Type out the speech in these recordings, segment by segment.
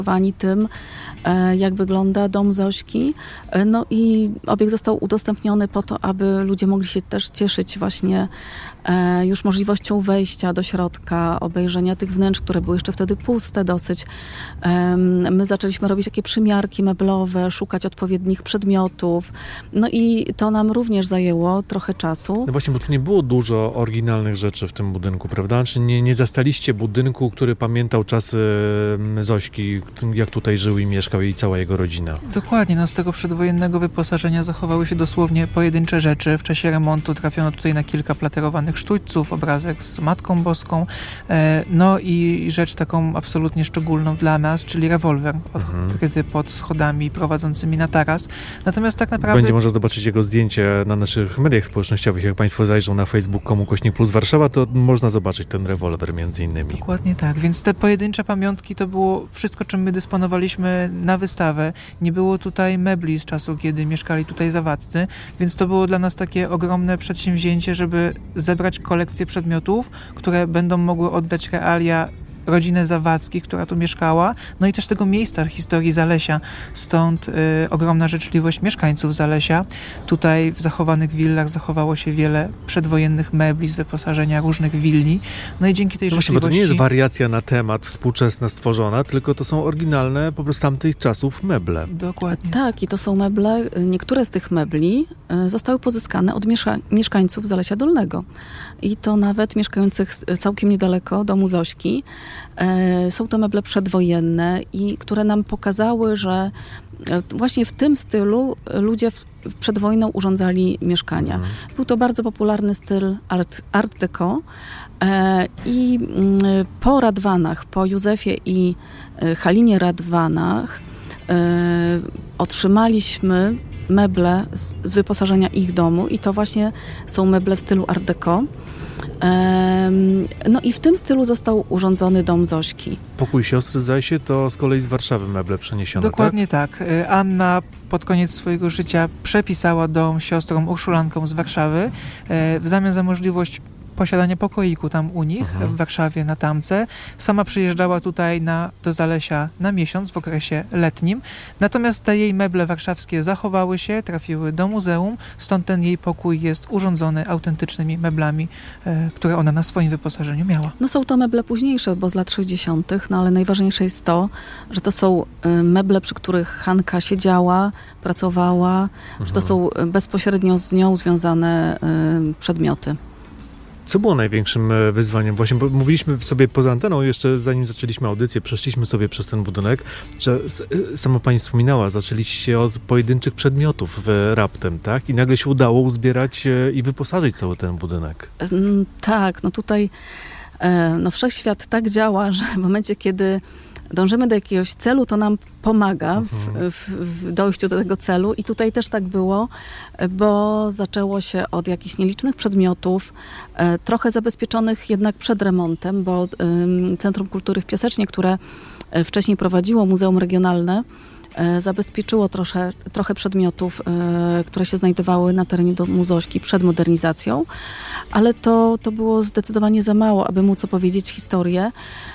tym, jak wygląda dom Zośki. No i obiekt został udostępniony po to, aby ludzie mogli się też cieszyć właśnie już możliwością wejścia do środka, obejrzenia tych wnętrz, które były jeszcze wtedy puste dosyć. My zaczęliśmy robić takie przymiarki meblowe, szukać odpowiednich przedmiotów. No i to nam również zajęło trochę czasu. No właśnie, bo tu nie było dużo oryginalnych rzeczy w tym budynku, prawda? Czy nie zastaliście budynku, który pamiętał czasy Zośki, jak tutaj żył i mieszkał i cała jego rodzina? Dokładnie, no z tego przedwojennego wyposażenia zachowały się dosłownie pojedyncze rzeczy. W czasie remontu trafiono tutaj na kilka platerowanych sztućców, obrazek z Matką Boską, no i rzecz taką absolutnie szczególną dla nas, czyli rewolwer odkryty pod schodami prowadzącymi na taras. Natomiast tak naprawdę... Będzie można zobaczyć jego zdjęcie na naszych mediach społecznościowych. Jak Państwo zajrzą na facebook.com/Warszawa, to można zobaczyć ten rewolwer między innymi. Dokładnie tak, więc te pojedyncze pamiątki to było wszystko, czym my dysponowaliśmy na wystawę. Nie było tutaj mebli z czasu, kiedy mieszkali tutaj Zawadzcy, więc to było dla nas takie ogromne przedsięwzięcie, żeby zebrać kolekcję przedmiotów, które będą mogły oddać realia rodzinę Zawadzkich, która tu mieszkała, no i też tego miejsca historii Zalesia. Stąd ogromna życzliwość mieszkańców Zalesia. Tutaj w zachowanych willach zachowało się wiele przedwojennych mebli z wyposażenia różnych willi. No i dzięki tej życzliwości... Bo to nie jest wariacja na temat współczesna stworzona, tylko to są oryginalne po prostu tamtych czasów meble. Dokładnie. Tak, i to są meble, niektóre z tych mebli zostały pozyskane od mieszkańców Zalesia Dolnego. I to nawet mieszkających całkiem niedaleko domu Zośki. Są to meble przedwojenne i które nam pokazały, że właśnie w tym stylu ludzie przed wojną urządzali mieszkania. Był to bardzo popularny styl art deco i po Radwanach, po Józefie i Halinie Radwanach otrzymaliśmy meble z wyposażenia ich domu i to właśnie są meble w stylu art deco. No i w tym stylu został urządzony dom Zośki. Pokój siostry, zdaje się, to z kolei z Warszawy meble przeniesione, Dokładnie tak. Anna pod koniec swojego życia przepisała dom siostrom Urszulankom z Warszawy w zamian za możliwość posiadania pokoiku tam u nich w Warszawie na Tamce. Sama przyjeżdżała tutaj do Zalesia na miesiąc w okresie letnim. Natomiast te jej meble warszawskie zachowały się, trafiły do muzeum, stąd ten jej pokój jest urządzony autentycznymi meblami, które ona na swoim wyposażeniu miała. No są to meble późniejsze, bo z lat 60., no ale najważniejsze jest to, że to są meble, przy których Hanka siedziała, pracowała, że to są bezpośrednio z nią związane przedmioty. Co było największym wyzwaniem? Właśnie, bo mówiliśmy sobie poza anteną, jeszcze zanim zaczęliśmy audycję, przeszliśmy sobie przez ten budynek, że sama pani wspominała, zaczęliście od pojedynczych przedmiotów raptem, tak? I nagle się udało uzbierać i wyposażyć cały ten budynek. Tak, no tutaj wszechświat tak działa, że w momencie, kiedy dążymy do jakiegoś celu, to nam pomaga w dojściu do tego celu i tutaj też tak było, bo zaczęło się od jakichś nielicznych przedmiotów, trochę zabezpieczonych jednak przed remontem, bo Centrum Kultury w Piasecznie, które wcześniej prowadziło Muzeum Regionalne, zabezpieczyło trochę przedmiotów, które się znajdowały na terenie domu Zośki przed modernizacją, ale to było zdecydowanie za mało, aby móc opowiedzieć historię.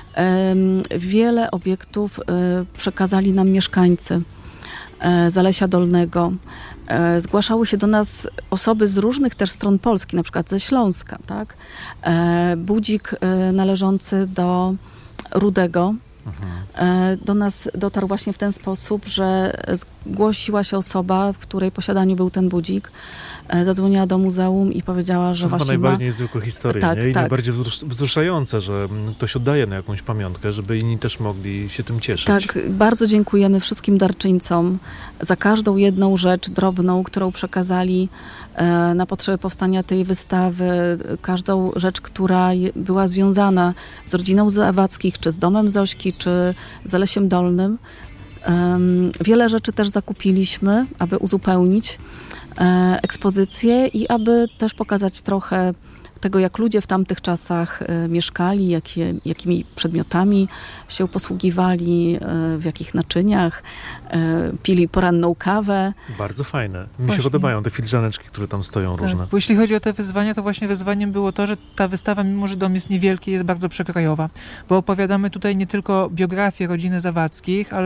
Wiele obiektów przekazali nam mieszkańcy Zalesia Dolnego. Zgłaszały się do nas osoby z różnych też stron Polski, na przykład ze Śląska, tak? Budzik należący do Rudego do nas dotarł właśnie w ten sposób, że zgłosiła się osoba, w której posiadaniu był ten budzik, zadzwoniła do muzeum i powiedziała, że właśnie najbardziej niezwykłe historie, tak, nie? I tak. najbardziej wzruszające, że ktoś oddaje na jakąś pamiątkę, żeby inni też mogli się tym cieszyć. Tak, bardzo dziękujemy wszystkim darczyńcom za każdą jedną rzecz drobną, którą przekazali na potrzeby powstania tej wystawy. Każdą rzecz, która była związana z rodziną Zawackich, czy z domem Zośki, czy Zalesiem Dolnym. Wiele rzeczy też zakupiliśmy, aby uzupełnić ekspozycję i aby też pokazać trochę tego, jak ludzie w tamtych czasach mieszkali, jakimi przedmiotami się posługiwali, w jakich naczyniach, pili poranną kawę. Bardzo fajne. Mi Właśnie. się podobają te filiżaneczki, które tam stoją różne. Tak, bo jeśli chodzi o te wyzwania, to właśnie wyzwaniem było to, że ta wystawa, mimo że dom jest niewielki, jest bardzo przekrojowa, bo opowiadamy tutaj nie tylko biografię rodziny Zawadzkich, ale